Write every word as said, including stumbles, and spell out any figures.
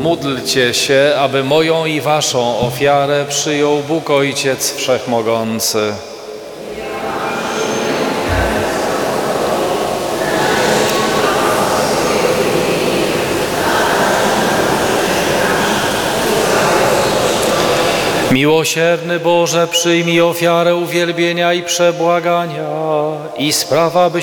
Módlcie się, aby moją i waszą ofiarę przyjął Bóg Ojciec Wszechmogący. Miłosierny Boże, przyjmij ofiarę uwielbienia i przebłagania i spraw, aby